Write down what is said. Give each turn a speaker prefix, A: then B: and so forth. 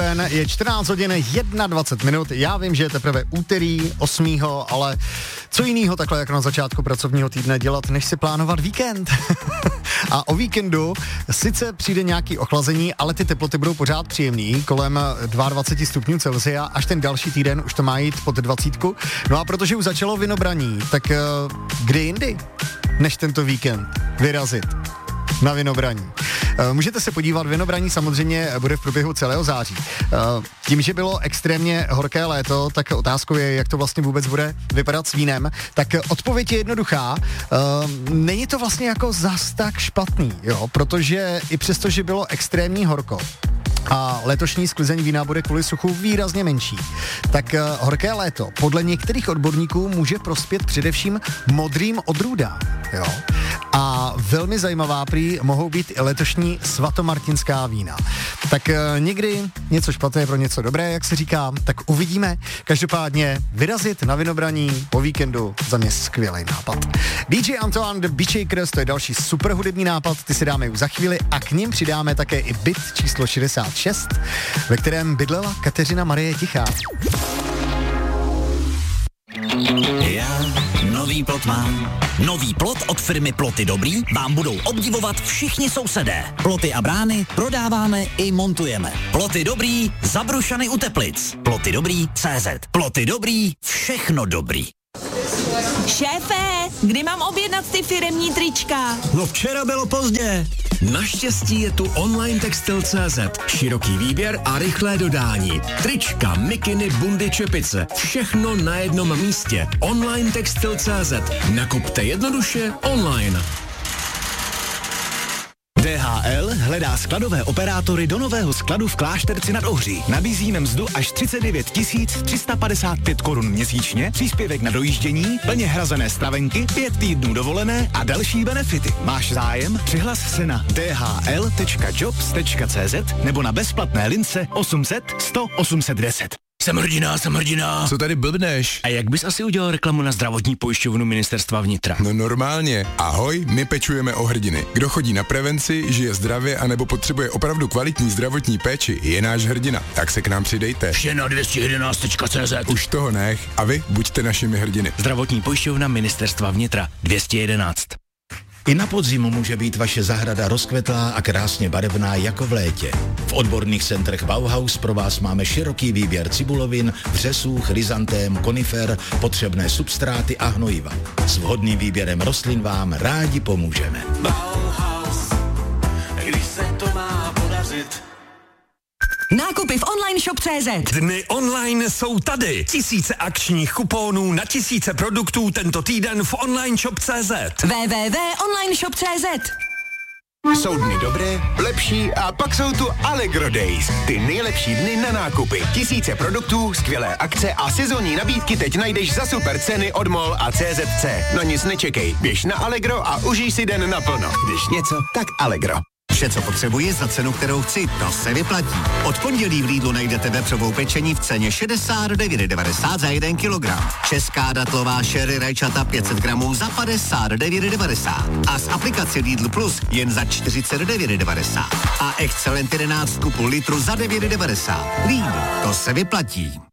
A: den, je 14 hodin 21 minut. Já vím, že je teprve úterý 8. ale co jinýho takhle jako na začátku pracovního týdne dělat, než si plánovat víkend. A o víkendu sice přijde nějaký ochlazení, ale ty teploty budou pořád příjemný, kolem 22 stupňů Celsia, až ten další týden už to má jít pod 20. No a protože už začalo vinobraní, tak kde jindy, než tento víkend vyrazit na vinobraní. Můžete se podívat, vinobraní samozřejmě bude v průběhu celého září. Tím, že bylo extrémně horké léto, tak otázkou je, jak to vlastně vůbec bude vypadat s vínem. Tak odpověď je jednoduchá. Není to vlastně jako zas tak špatný, jo, protože i přesto, že bylo extrémní horko a letošní sklizeň vína bude kvůli suchu výrazně menší, tak horké léto podle některých odborníků může prospět především modrým odrůdám, jo. A velmi zajímavá prý mohou být i letošní svatomartinská vína. Tak někdy něco špatné pro něco dobré, jak se říká, tak uvidíme. Každopádně vyrazit na vinobraní po víkendu za mě skvělý nápad. DJ Antoine The Beatshakers, to je další super hudební nápad, ty si dáme už za chvíli a k ním přidáme také i byt číslo 66, ve kterém bydlela Kateřina Marie Tichá.
B: Já nový plot mám. Nový plot od firmy Ploty Dobrý vám budou obdivovat všichni sousedé. Ploty a brány prodáváme i montujeme. Ploty Dobrý, Zabrušany u Teplic. Ploty Dobrý CZ. Ploty Dobrý, všechno dobrý.
C: Šéfe, kdy mám objednat ty firemní trička?
D: No včera bylo pozdě. Naštěstí je tu online textil.cz. Široký výběr a rychlé dodání. Trička, mikiny, bundy, čepice. Všechno na jednom místě. Online textil.cz. Nakupte jednoduše online.
E: DHL hledá skladové operátory do nového skladu v Klášterci nad Ohří. Nabízíme mzdu až 39 355 korun měsíčně, příspěvek na dojíždění, plně hrazené stravenky, 5 týdnů dovolené a další benefity. Máš zájem? Přihlas se na dhl.jobs.cz nebo na bezplatné lince 800 100 810.
D: Jsem hrdina.
F: Co tady blbneš?
D: A jak bys asi udělal reklamu na zdravotní pojišťovnu Ministerstva vnitra?
F: No normálně. Ahoj, my pečujeme o hrdiny. Kdo chodí na prevenci, žije zdravě anebo potřebuje opravdu kvalitní zdravotní péči, je náš hrdina. Tak se k nám přidejte.
D: Vše na 211.cz.
F: Už toho nech a vy buďte našimi hrdiny.
D: Zdravotní pojišťovna Ministerstva vnitra 211.
G: I na podzim může být vaše zahrada rozkvetlá a krásně barevná jako v létě. V odborných centrech Bauhaus pro vás máme široký výběr cibulovin, vřesů, chryzantém, konifer, potřebné substráty a hnojiva. S vhodným výběrem rostlin vám rádi pomůžeme.
H: Bauhaus, když se to má podařit.
C: Nákupy v online shop.cz.
D: Dny online jsou tady. Tisíce akčních kuponů na tisíce produktů tento týden v online shop.cz.
C: www.onlineshop.cz.
I: Jsou dny dobré, lepší a pak jsou tu Allegro Days. Ty nejlepší dny na nákupy. Tisíce produktů, skvělé akce a sezónní nabídky teď najdeš za super ceny od MOL a CZC. Na nic nečekej, běž na Allegro a užij si den naplno. Když něco, tak Allegro.
E: Vše, co potřebuji za cenu, kterou chci, to se vyplatí. Od pondělí v Lidlu najdete vepřovou pečení v ceně 69,90 za 1 kilogram. Česká datlová sherry rajčata 500 gramů za 59,90. A z aplikace Lidl Plus jen za 49,90. A Excelent 11 kupu litru za 9,90. Lidl, to se vyplatí.